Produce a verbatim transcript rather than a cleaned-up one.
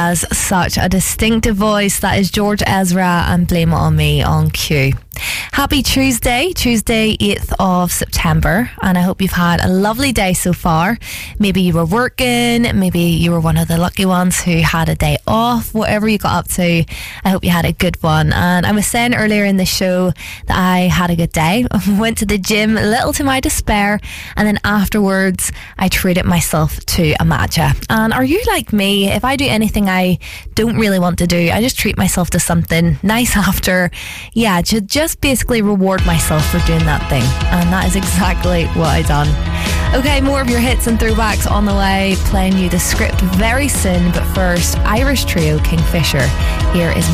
has such a distinctive voice. That is George Ezra and Blame It On Me on Q. Happy Tuesday, Tuesday eighth of September, and I hope you've had a lovely day so far. Maybe you were working, maybe you were one of the lucky ones who had a day off. Whatever you got up to, I hope you had a good one. And I was saying earlier in the show that I had a good day. Went to the gym, a little to my despair, and then afterwards I treated myself to a matcha. And are you like me? If I do anything I don't really want to do, I just treat myself to something nice after. Yeah, to just basically reward myself for doing that thing, and that is exactly what I done. Okay, more of your hits and throwbacks on the way, playing you the script very soon, but first, Irish trio Kingfisher. Here is